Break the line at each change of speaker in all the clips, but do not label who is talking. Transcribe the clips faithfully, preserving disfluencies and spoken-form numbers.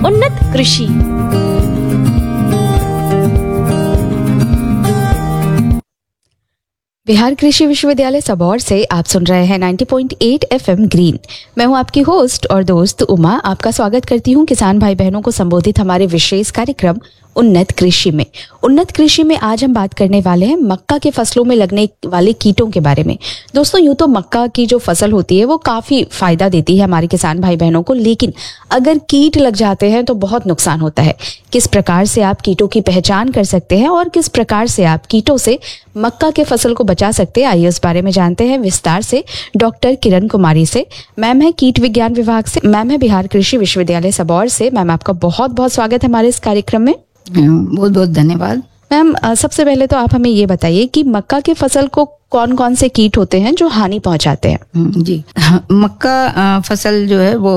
उन्नत कृषि। बिहार कृषि विश्वविद्यालय सबौर से आप सुन रहे हैं नब्बे पॉइंट आठ एफएम ग्रीन। मैं हूं आपकी होस्ट और दोस्त उमा। आपका स्वागत करती हूं किसान भाई बहनों को संबोधित हमारे विशेष कार्यक्रम उन्नत कृषि में। उन्नत कृषि में आज हम बात करने वाले हैं मक्का के फसलों में लगने वाले कीटों के बारे में। दोस्तों, यूं तो मक्का की जो फसल होती है वो काफी फायदा देती है हमारे किसान भाई बहनों को, लेकिन अगर कीट लग जाते हैं तो बहुत नुकसान होता है। किस प्रकार से आप कीटों की पहचान कर सकते हैं और किस प्रकार से आप कीटों से मक्का के फसल को बचा सकते हैं, आइए इस बारे में जानते हैं विस्तार से डॉक्टर किरण कुमारी से। मैम है कीट विज्ञान विभाग से, मैम है बिहार कृषि विश्वविद्यालय सबौर से। मैम, आपका बहुत बहुत स्वागत है हमारे इस कार्यक्रम में।
बहुत बहुत धन्यवाद।
मैम, सबसे पहले तो आप हमें ये बताइए कि मक्का की फसल को कौन कौन से कीट होते हैं जो हानि पहुंचाते हैं?
जी, मक्का फसल जो है वो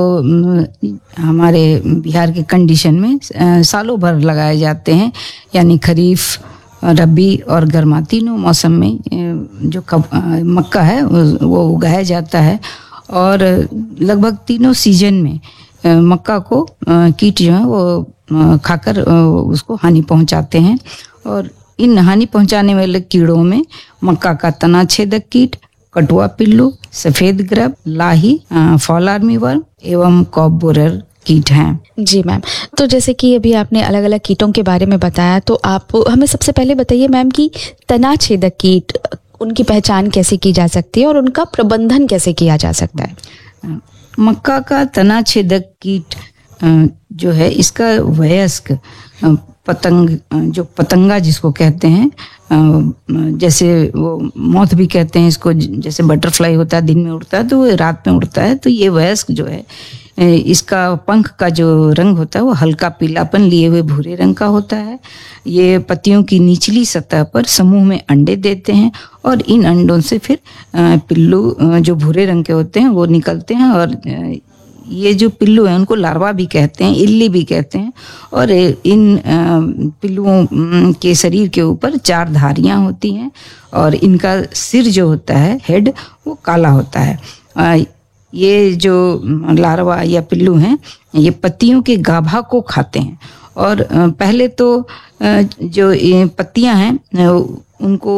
हमारे बिहार के कंडीशन में सालों भर लगाए जाते हैं, यानी खरीफ, रबी और गर्मा तीनों मौसम में जो मक्का है वो उगाया जाता है। और लगभग तीनों सीजन में मक्का को कीट जो है वो खाकर उसको हानि पहुंचाते हैं। और इन हानि पहुंचाने वाले कीड़ों में मक्का का तना छेदक कीट, कटुआ पिल्लू, सफेद ग्रब, लाही, फॉल आर्मी वर्म एवं कॉप बोरर कीट हैं।
जी मैम, तो जैसे कि अभी आपने अलग अलग कीटों के बारे में बताया, तो आप हमें सबसे पहले बताइए मैम कि तना छेदक कीट, उनकी पहचान कैसे की जा सकती है और उनका प्रबंधन कैसे किया जा सकता है?
मक्का का तना छेदक कीट जो है, इसका वयस्क पतंग, जो पतंगा जिसको कहते हैं, जैसे वो मौत भी कहते हैं इसको, जैसे बटरफ्लाई होता है दिन में उड़ता है तो वो रात में उड़ता है, तो ये वयस्क जो है इसका पंख का जो रंग होता है वो हल्का पीलापन लिए हुए भूरे रंग का होता है। ये पत्तियों की निचली सतह पर समूह में अंडे देते हैं और इन अंडों से फिर पिल्लू जो भूरे रंग के होते हैं वो निकलते हैं। और ये जो पिल्लू हैं उनको लार्वा भी कहते हैं, इल्ली भी कहते हैं। और इन पिल्लुओं के शरीर के ऊपर चार धारियां होती हैं और इनका सिर जो होता है, हेड, वो काला होता है। ये जो लार्वा या पिल्लू हैं ये पत्तियों के गाभा को खाते हैं। और पहले तो जो ये पत्तियां हैं उनको,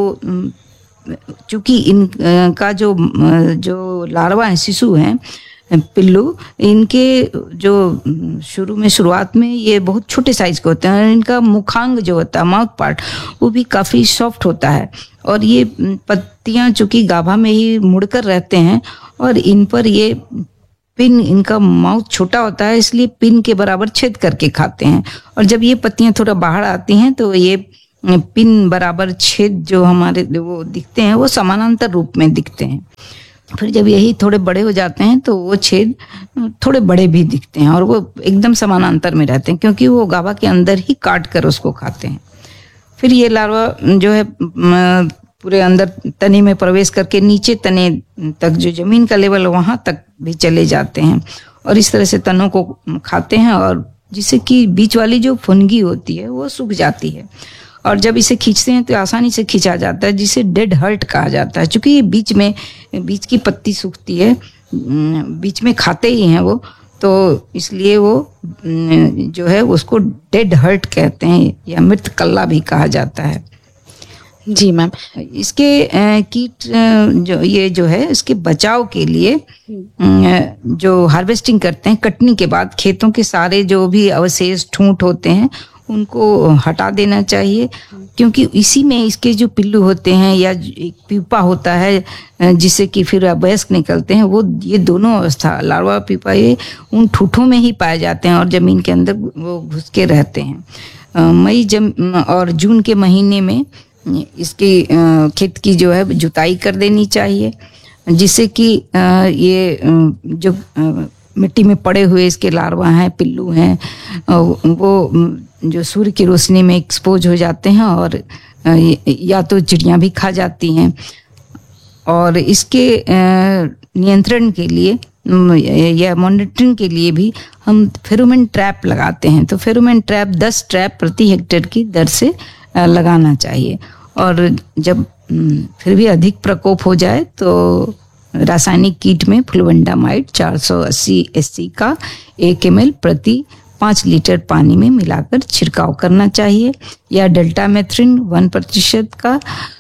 चूंकि इनका जो जो लार्वा है, शिशु हैं, पिल्लू, इनके जो शुरू में शुरुआत में ये बहुत छोटे साइज के होते हैं और इनका मुखांग जो होता है, माउथ पार्ट, वो भी काफ़ी सॉफ्ट होता है। और ये पत्तियां चूंकि गाभा में ही मुड़कर रहते हैं और इन पर ये पिन, इनका माउथ छोटा होता है इसलिए पिन के बराबर छेद करके खाते हैं। और जब ये पत्तियां थोड़ा बाहर आती हैं तो ये पिन बराबर छेद जो हमारे वो दिखते हैं वो समानांतर रूप में दिखते हैं। फिर जब यही थोड़े बड़े हो जाते हैं तो वो छेद थोड़े बड़े भी दिखते हैं और वो एकदम समानांतर में रहते हैं, क्योंकि वो गाभा के अंदर ही काट कर उसको खाते हैं। फिर ये लार्वा जो है पूरे अंदर तने में प्रवेश करके नीचे तने तक, जो जमीन का लेवल वहाँ तक भी चले जाते हैं और इस तरह से तनों को खाते हैं, और जिससे कि बीच वाली जो फुनगी होती है वो सूख जाती है। और जब इसे खींचते हैं तो आसानी से खींचा जाता है, जिसे डेड हर्ट कहा जाता है। चूंकि ये बीच में, बीच की पत्ती सूखती है, बीच में खाते ही हैं वो, तो इसलिए वो जो है उसको डेड हर्ट कहते हैं या मृत कल्ला भी कहा जाता है।
जी मैम,
इसके कीट जो ये जो है इसके बचाव के लिए जो हार्वेस्टिंग करते हैं, कटनी के बाद खेतों के सारे जो भी अवशेष ठूंठ होते हैं उनको हटा देना चाहिए, क्योंकि इसी में इसके जो पिल्लू होते हैं या एक पीपा होता है जिससे कि फिर वयस्क निकलते हैं, वो ये दोनों अवस्था, लार्वा पीपा, ये उन ठूठों में ही पाए जाते हैं और जमीन के अंदर वो घुस के रहते हैं। मई जम और जून के महीने में इसकी खेत की जो है जुताई कर देनी चाहिए, जिससे कि ये जो मिट्टी में पड़े हुए इसके लार्वा हैं, पिल्लू हैं, वो जो सूर्य की रोशनी में एक्सपोज हो जाते हैं और या तो चिड़ियाँ भी खा जाती हैं। और इसके नियंत्रण के लिए या मॉनिटरिंग के लिए भी हम फेरोमोन ट्रैप लगाते हैं। तो फेरोमोन ट्रैप दस ट्रैप प्रति हेक्टेयर की दर से लगाना चाहिए। और जब फिर भी अधिक प्रकोप हो जाए तो रासायनिक कीट में फ्लुवेंडामाइड चार सौ अस्सी एस सी का एक एम एल प्रति पाँच लीटर पानी में मिलाकर छिड़काव करना चाहिए। या डेल्टामेथ्रिन वन प्रतिशत का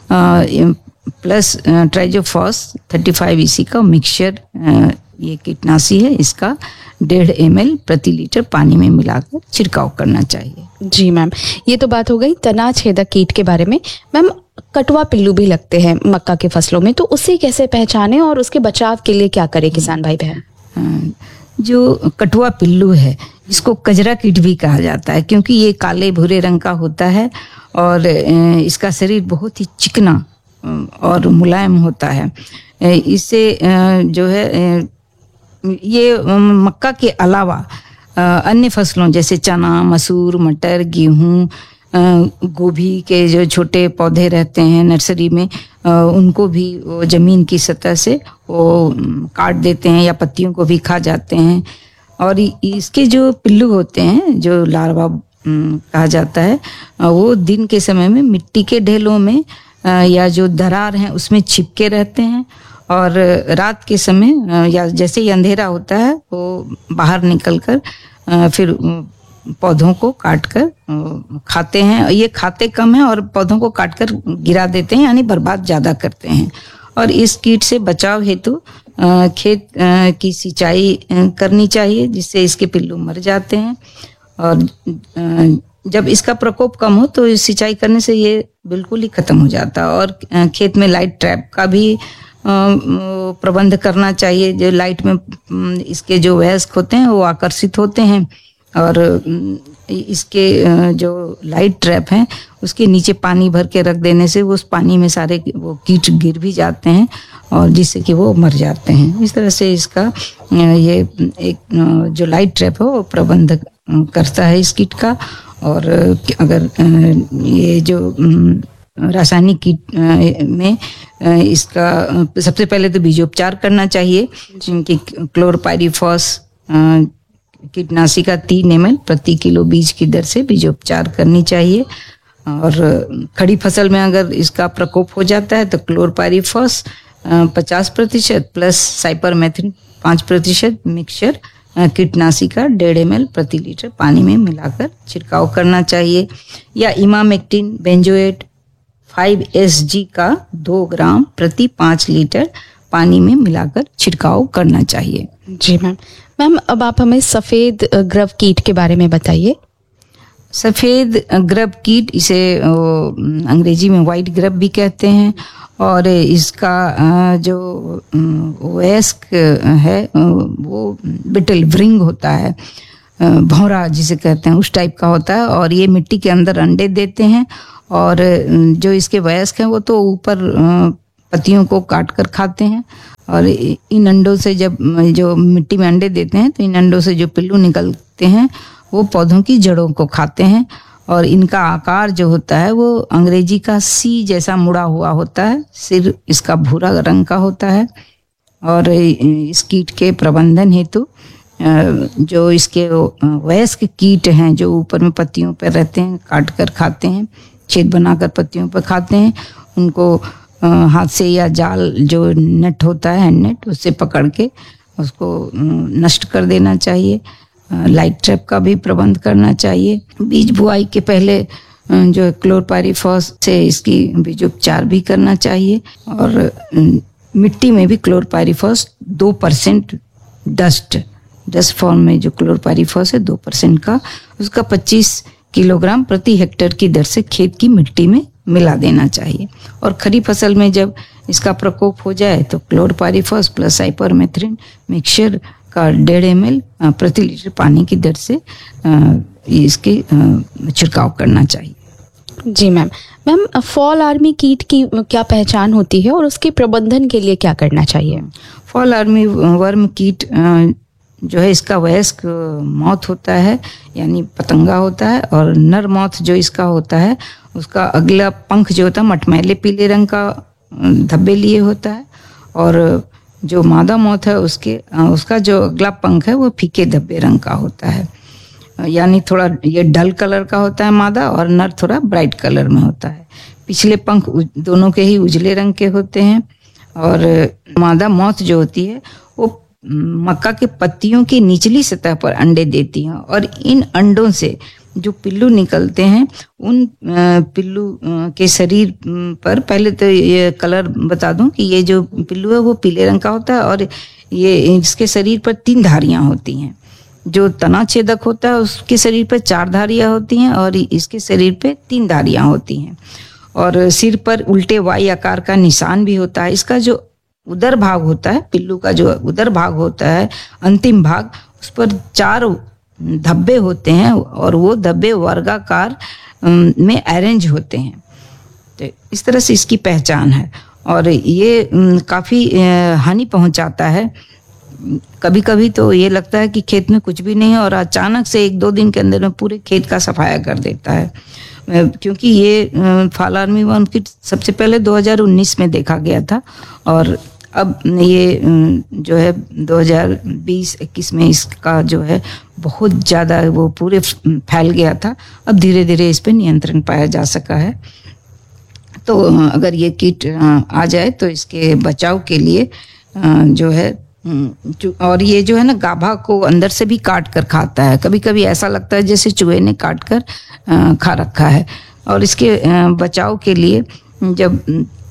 प्लस ट्राइजोफॉस थर्टी फाइव ईसी का मिक्सचर, ये कीटनाशी है, इसका डेढ़ एम एल प्रति लीटर पानी में मिलाकर छिड़काव करना चाहिए।
जी मैम, ये तो बात हो गई तना छेदक कीट के बारे में। मैम, कटवा पिल्लू भी लगते हैं मक्का के फसलों में, तो उसे कैसे पहचाने और उसके बचाव के लिए क्या करे किसान भाई बहन?
जो कटवा पिल्लू है इसको कजरा कीट भी कहा जाता है, क्योंकि ये काले भूरे रंग का होता है और इसका शरीर बहुत ही चिकना और मुलायम होता है। इससे जो है ये मक्का के अलावा अन्य फसलों जैसे चना, मसूर, मटर, गेहूं, गोभी के जो छोटे पौधे रहते हैं नर्सरी में, उनको भी वो जमीन की सतह से वो काट देते हैं या पत्तियों को भी खा जाते हैं। और इसके जो पिल्लू होते हैं, जो लार्वा कहा जाता है, वो दिन के समय में मिट्टी के ढेलों में या जो दरार हैं उसमें छिपके रहते हैं और रात के समय या जैसे ही अंधेरा होता है वो बाहर निकलकर फिर पौधों को काटकर खाते हैं। ये खाते कम हैं और पौधों को काटकर गिरा देते हैं, यानी बर्बाद ज्यादा करते हैं। और इस कीट से बचाव हेतु खेत की सिंचाई करनी चाहिए, जिससे इसके पिल्लू मर जाते हैं। और जब इसका प्रकोप कम हो तो सिंचाई करने से ये बिल्कुल ही खत्म हो जाता है। और खेत में लाइट ट्रैप का भी प्रबंध करना चाहिए। जो लाइट में इसके जो वयस्क होते हैं वो आकर्षित होते हैं और इसके जो लाइट ट्रैप हैं उसके नीचे पानी भर के रख देने से वो उस पानी में सारे वो कीट गिर भी जाते हैं और जिससे कि वो मर जाते हैं। इस तरह से इसका ये एक जो लाइट ट्रैप है वो प्रबंध करता है इस कीट का। और अगर ये जो रासायनिक कीट में इसका सबसे पहले तो बीजोपचार करना चाहिए, जिनकी क्लोरपाइरीफॉस कीटनाशी का तीन एम एल प्रति किलो बीज की दर से बीजोपचार करनी चाहिए। और खड़ी फसल में अगर इसका प्रकोप हो जाता है तो क्लोरपाइरीफॉस पचास प्रतिशत प्लस साइपरमेथ्रिन पाँच प्रतिशत मिक्सचर कीटनाशी का डेढ़ एम एल प्रति लीटर पानी में मिलाकर छिड़काव करना चाहिए। या emamectin benzoate five S G का दो ग्राम प्रति पाँच लीटर पानी में मिलाकर छिड़काव करना चाहिए।
जी मैम। मैम, अब आप हमें सफ़ेद ग्रव कीट के बारे में बताइए।
सफ़ेद ग्रव कीट, इसे अंग्रेजी में वाइट ग्रव भी कहते हैं और इसका जो वयस्क है वो बिटल व्रिंग होता है, भौरा जिसे कहते हैं, उस टाइप का होता है। और ये मिट्टी के अंदर अंडे देते हैं और जो इसके वयस्क हैं वो तो ऊपर पत्तियों को काट कर खाते हैं। और इन अंडों से जब जो मिट्टी में अंडे देते हैं तो इन अंडों से जो पिल्लू निकलते हैं वो पौधों की जड़ों को खाते हैं। और इनका आकार जो होता है वो अंग्रेजी का सी जैसा मुड़ा हुआ होता है, सिर इसका भूरा रंग का होता है। और इस कीट के प्रबंधन हेतु जो इसके वयस्क कीट हैं जो ऊपर में पत्तियों पर रहते हैं, काट कर खाते हैं, छेद बनाकर पत्तियों पर खाते हैं, उनको हाथ से या जाल जो नेट होता है हैंड नेट उससे पकड़ के उसको नष्ट कर देना चाहिए। लाइट ट्रैप का भी प्रबंध करना चाहिए। बीज बुआई के पहले जो क्लोरपाइरीफॉस से इसकी बीजोपचार भी करना चाहिए। और मिट्टी में भी क्लोरपाइरीफॉस दो परसेंट डस्ट डस्ट फॉर्म में जो क्लोरपाइरीफॉस है दो परसेंट का, उसका पच्चीस किलोग्राम प्रति हेक्टेयर की दर से खेत की मिट्टी में मिला देना चाहिए। और खरी फसल में जब इसका प्रकोप हो जाए तो क्लोरपाइरीफॉस प्लस साइपरमेथ्रिन मिक्सचर का डेढ़ एम एल प्रति लीटर पानी की दर से इसके छिड़काव करना चाहिए।
जी मैम। मैम, फॉल आर्मी कीट की क्या पहचान होती है और उसके प्रबंधन के लिए क्या करना चाहिए?
फॉल आर्मी वर्म कीट जो है इसका वयस्क मौत होता है, यानी पतंगा होता है। और नर मौत जो इसका होता है उसका अगला पंख जो होता है मटमैले पीले रंग का धब्बे लिए होता है। और जो मादा मौत है उसके उसका जो अगला पंख है वो फीके धब्बे रंग का होता है, यानी थोड़ा ये डल कलर का होता है मादा और नर थोड़ा ब्राइट कलर में होता है। पिछले पंख दोनों के ही उजले रंग के होते हैं। और मादा मौत जो होती है वो मक्का के पत्तियों की निचली सतह पर अंडे देती हैं और इन अंडों से जो पिल्लू निकलते हैं उन पिल्लू के शरीर पर, पहले तो ये कलर बता दूं कि ये जो पिल्लू है वो पीले रंग का होता है और ये इसके शरीर पर तीन धारियां होती हैं। जो तना छेदक होता है उसके शरीर पर चार धारियां होती हैं और इसके शरीर पे तीन धारियां होती हैं और सिर पर उल्टे वाई आकार का निशान भी होता है। इसका जो उदर भाग होता है, पिल्लू का जो उदर भाग होता है, अंतिम भाग, उस पर चार धब्बे होते हैं और वो धब्बे वर्गाकार में अरेंज होते हैं। तो इस तरह से इसकी पहचान है और ये काफ़ी हानि पहुंचाता है। कभी कभी तो ये लगता है कि खेत में कुछ भी नहीं है और अचानक से एक दो दिन के अंदर में पूरे खेत का सफाया कर देता है, क्योंकि ये फाल आर्मी वर्म किट सबसे पहले दो हज़ार उन्नीस में देखा गया था और अब ये जो है दो हज़ार बीस इक्कीस में इसका जो है बहुत ज़्यादा वो पूरे फैल गया था। अब धीरे धीरे इस पे नियंत्रण पाया जा सका है। तो अगर ये कीट आ जाए तो इसके बचाव के लिए जो है, और ये जो है ना गाभा को अंदर से भी काट कर खाता है। कभी कभी ऐसा लगता है जैसे चूहे ने काट कर खा रखा है। और इसके बचाव के लिए जब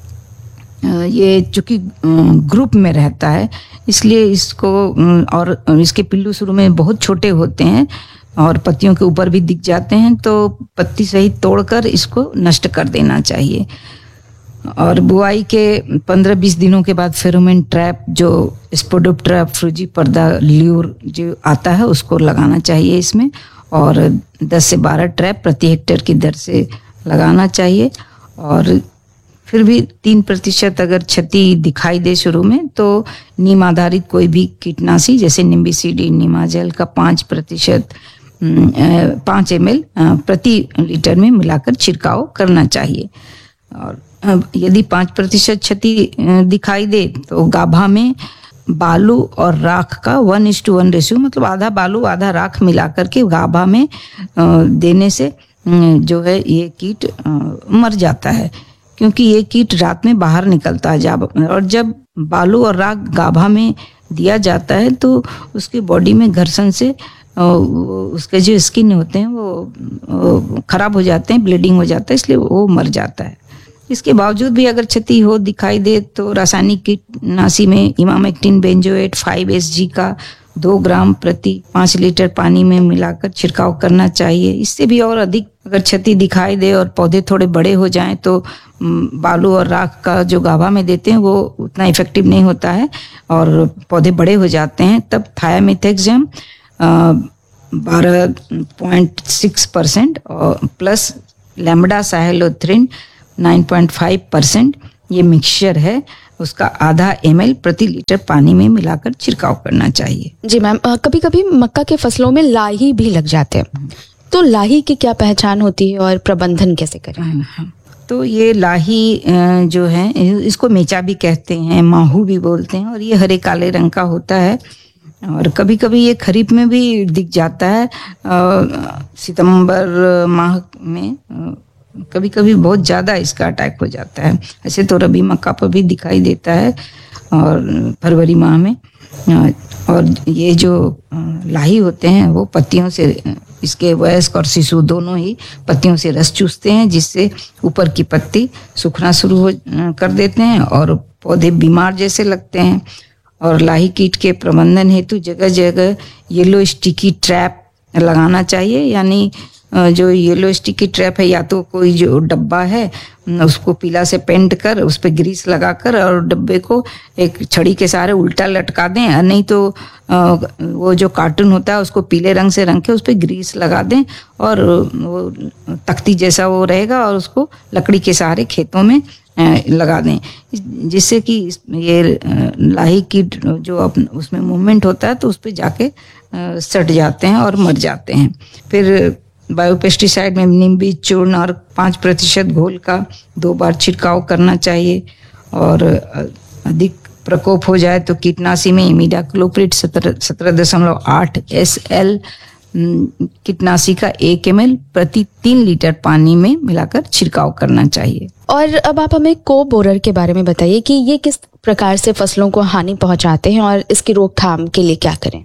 ये चूंकि ग्रुप में रहता है इसलिए इसको, और इसके पिल्लू शुरू में बहुत छोटे होते हैं और पत्तियों के ऊपर भी दिख जाते हैं, तो पत्ती सहित तोड़कर इसको नष्ट कर देना चाहिए। और बुआई के पंद्रह बीस दिनों के बाद फेरोमोन ट्रैप, जो स्पोडोप्टेरा फ्रूजिपर्दा ल्यूर जो आता है, उसको लगाना चाहिए इसमें और दस से बारह ट्रैप प्रति हेक्टेयर की दर से लगाना चाहिए। और फिर भी तीन प्रतिशत अगर क्षति दिखाई दे शुरू में तो नीम आधारित कोई भी कीटनाशी जैसे निम्बिसिडी, नीमाजेल का पाँच प्रतिशत पाँच एम एल प्रति लीटर में मिलाकर छिड़काव करना चाहिए। और यदि पाँच प्रतिशत क्षति दिखाई दे तो गाभा में बालू और राख का one is to one ratio, मतलब आधा बालू आधा राख मिलाकर के गाभा में देने से जो है ये कीट मर जाता है, क्योंकि ये कीट रात में बाहर निकलता है। जब और जब बालू और राख गाभा में दिया जाता है तो उसकी बॉडी में घर्षण से उसके जो स्किन होते हैं वो खराब हो जाते हैं, ब्लीडिंग हो जाता है, इसलिए वो मर जाता है। इसके बावजूद भी अगर क्षति हो दिखाई दे तो रासायनिक कीटनाशी में emamectin benzoate five S G का दो ग्राम प्रति पाँच लीटर पानी में मिलाकर छिड़काव करना चाहिए। इससे भी और अधिक अगर क्षति दिखाई दे और पौधे थोड़े बड़े हो जाएं तो बालू और राख का जो गाभा में देते हैं वो उतना इफेक्टिव नहीं होता है और पौधे बड़े हो जाते हैं। तब थायामिथेक्सम बारह पॉइंट सिक्स परसेंट और plus lambda साहेलोथ्रिन nine point five percent ये मिक्सचर है, उसका आधा एम एल प्रति लीटर पानी में मिलाकर छिड़काव करना चाहिए। जी मैम,
कभी कभी मक्का के फसलों में लाही भी लग जाते हैं, तो लाही की क्या पहचान होती है और प्रबंधन कैसे करें?
हाँ, तो ये लाही जो है इसको मेचा भी कहते हैं, माहू भी बोलते हैं और ये हरे काले रंग का होता है और कभी कभी ये खरीफ में भी दिख जाता है। सितंबर माह में कभी कभी बहुत ज़्यादा इसका अटैक हो जाता है। ऐसे तो रबी मक्का पर भी दिखाई देता है और फरवरी माह में। और ये जो लाही होते हैं वो पत्तियों से, इसके वयस्क और शिशु दोनों ही पत्तियों से रस चूसते हैं, जिससे ऊपर की पत्ती सूखना शुरू हो कर देते हैं और पौधे बीमार जैसे लगते हैं। और लाही कीट के प्रबंधन हेतु जगह जगह येलो स्टिकी ट्रैप लगाना चाहिए, यानी जो येलो स्टिकी ट्रैप है या तो कोई जो डब्बा है उसको पीला से पेंट कर उस पर ग्रीस लगाकर और डब्बे को एक छड़ी के सहारे उल्टा लटका दें, और नहीं तो वो जो कार्टून होता है उसको पीले रंग से रंग के उस पर ग्रीस लगा दें और वो तख्ती जैसा वो रहेगा और उसको लकड़ी के सहारे खेतों में लगा दें, जिससे कि ये लाही कीट जो अपन उसमें मूवमेंट होता है तो उस पर जाके सट जाते हैं और मर जाते हैं। फिर बायोपेस्टिसाइड में नींबी चूर्ण और पाँच प्रतिशत घोल का दो बार छिड़काव करना चाहिए। और अधिक प्रकोप हो जाए तो कीटनाशी में इमिडाक्लोप्रिड सत्रह सत्रह दशमलव आठ एस एल कीटनाशी का एक एम एल प्रति तीन लीटर पानी में मिलाकर छिड़काव करना चाहिए।
और अब आप हमें को बोरर के बारे में बताइए कि ये किस प्रकार से फसलों को हानि पहुंचाते हैं और इसकी रोकथाम के लिए क्या करें।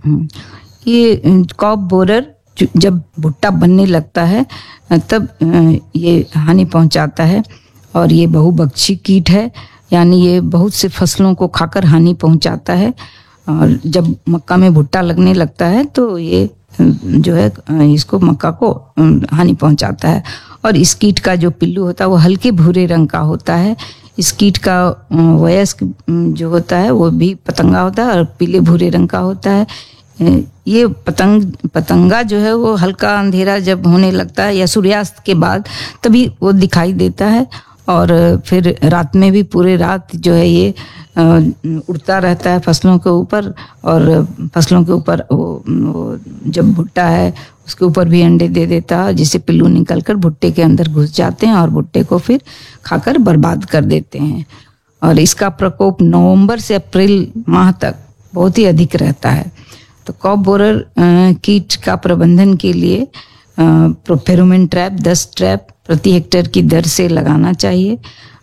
ये कॉप बोरर जब भुट्टा बनने लगता है तब ये हानि पहुंचाता है और ये बहुभक्षी कीट है, यानी ये बहुत से फसलों को खाकर हानि पहुंचाता है। और जब मक्का में भुट्टा लगने लगता है तो ये जो है इसको मक्का को हानि पहुंचाता है। और इस कीट का जो पिल्लू होता है वो हल्के भूरे रंग का होता है। इस कीट का वयस्क जो होता है वो भी पतंगा होता है और पीले भूरे रंग का होता है। ये पतंग पतंगा जो है वो हल्का अंधेरा जब होने लगता है या सूर्यास्त के बाद तभी वो दिखाई देता है और फिर रात में भी पूरे रात जो है ये उड़ता रहता है फसलों के ऊपर और फसलों के ऊपर वो, वो जब भुट्टा है उसके ऊपर भी अंडे दे देता है, जिससे पिल्लू निकलकर भुट्टे के अंदर घुस जाते हैं और भुट्टे को फिर खाकर बर्बाद कर देते हैं। और इसका प्रकोप नवंबर से अप्रैल माह तक बहुत ही अधिक रहता है। तो कॉप बोरर कीट का प्रबंधन के लिए फेरोमोन ट्रैप दस ट्रैप प्रति हेक्टेयर की दर से लगाना चाहिए।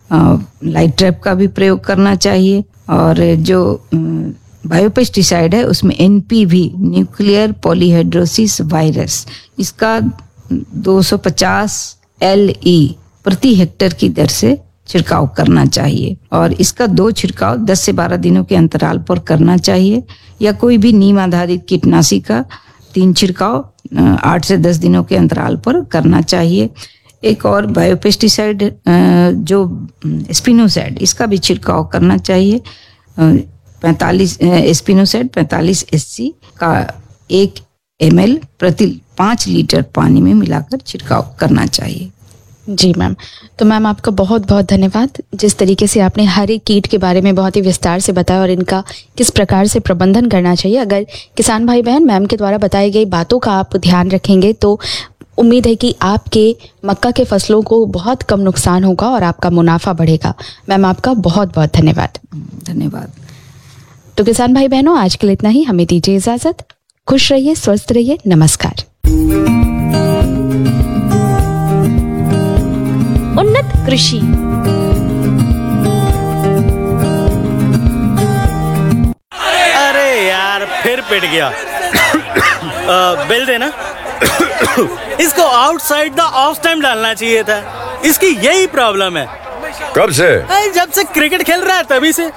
लाइट ट्रैप का भी प्रयोग करना चाहिए। और जो बायोपेस्टिसाइड है उसमें N P V nuclear polyhedrosis virus, इसका दो सौ पचास एल ई प्रति हेक्टेयर की दर से छिड़काव करना चाहिए। और इसका दो छिड़काव दस से बारह दिनों के अंतराल पर करना चाहिए। या कोई भी नीम आधारित कीटनाशी का तीन छिड़काव आठ से दस दिनों के अंतराल पर करना चाहिए। एक और बायोपेस्टिसाइड जो स्पिनोसाइड, इसका भी छिड़काव करना चाहिए। पैंतालीस स्पिनोसाइड पैंतालीस एस सी का एक एम एल प्रति पाँच लीटर पानी में मिलाकर छिड़काव करना चाहिए।
जी मैम, तो मैम आपका बहुत बहुत धन्यवाद। जिस तरीके से आपने हर एक कीट के बारे में बहुत ही विस्तार से बताया और इनका किस प्रकार से प्रबंधन करना चाहिए, अगर किसान भाई बहन मैम के द्वारा बताई गई बातों का आप ध्यान रखेंगे तो उम्मीद है कि आपके मक्का के फसलों को बहुत कम नुकसान होगा और आपका मुनाफा बढ़ेगा। मैम आपका बहुत बहुत धन्यवाद।
धन्यवाद।
तो किसान भाई बहनों, आज के लिए इतना ही। हमें दीजिए इजाजत। खुश रहिए, स्वस्थ रहिए। नमस्कार।
उन्नत कृषि।
अरे यार, फिर पिट गया। आ, बिल देना। इसको आउटसाइड द ऑफ टाइम डालना चाहिए था। इसकी यही प्रॉब्लम है।
कब से?
जब से क्रिकेट खेल रहा है तभी से।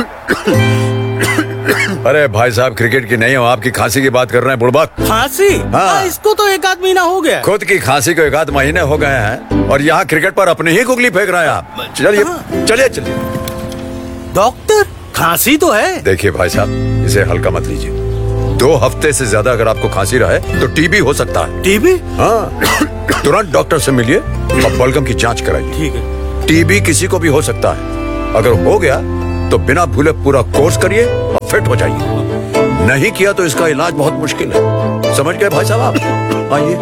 अरे भाई साहब, क्रिकेट की नहीं हो, आपकी खांसी की बात कर रहे हैं बुड़बक।
खांसी? हाँ। इसको तो एक आध महीना हो गया।
खुद की खांसी को एक आध महीने हो गए हैं और यहाँ क्रिकेट पर अपनी ही कुगली फेंक रहे हैं आप। चलिए चलिए चलिए।
डॉक्टर, खांसी तो है।
देखिए भाई साहब, इसे हल्का मत लीजिए। दो हफ्ते से ज्यादा अगर आपको खांसी रहे तो टीबी हो सकता है।
टीबी?
हाँ, तुरंत डॉक्टर से मिलिए और बलगम की जांच कराइए।
ठीक है।
टीबी किसी को भी हो सकता है। अगर हो गया तो बिना भूले पूरा कोर्स करिए और फिट हो जाइए। नहीं किया तो इसका इलाज बहुत मुश्किल है। समझ गए भाई साहब आप? आइए।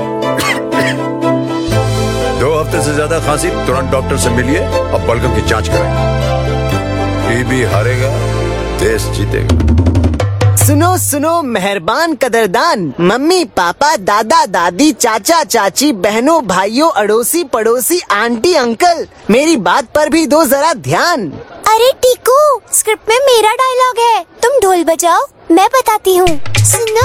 दो हफ्ते से ज्यादा खांसी, तुरंत डॉक्टर से मिलिए और बलगम की जांच कराइए। टीबी हारेगा, देश जीतेगा।
सुनो सुनो मेहरबान कदरदान, मम्मी पापा दादा दादी चाचा चाची बहनों भाइयों अड़ोसी पड़ोसी आंटी अंकल, मेरी बात पर भी दो जरा ध्यान।
अरे टीकू, स्क्रिप्ट में मेरा डायलॉग है, तुम ढोल बजाओ, मैं बताती हूँ। सुनो